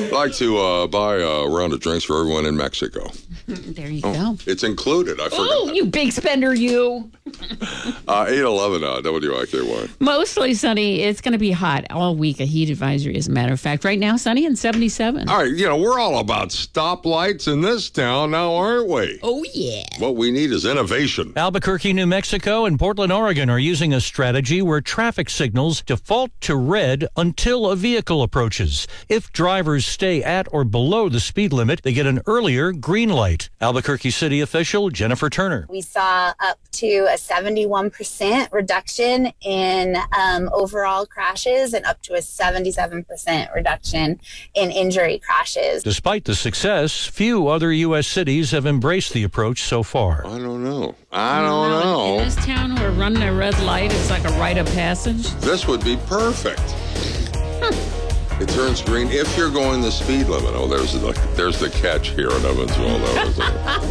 I'd like to buy a round of drinks for everyone in Mexico. There you go. It's included. I forgot. Oh, you big spender, you. 811 WIKY. Mostly sunny. It's going to be hot all week. A heat advisory, as a matter of fact. Right now, sunny and 77. All right, we're all about stoplights in this town now, aren't we? Oh, yeah. What we need is innovation. Albuquerque, New Mexico, and Portland, Oregon are using a strategy where traffic signals default to red until a vehicle approaches. If drivers stay at or below the speed limit, they get an earlier green light. Albuquerque City official Jennifer Turner. We saw up to a 71% reduction in overall crashes and up to a 77% reduction in injury crashes. Despite the success, few other U.S. cities have embraced the approach so far. I don't know. In this town where running a red light is like a rite of passage. This would be perfect. It turns green if you're going the speed limit. Oh, there's the catch here in Evansville, though, isn't it?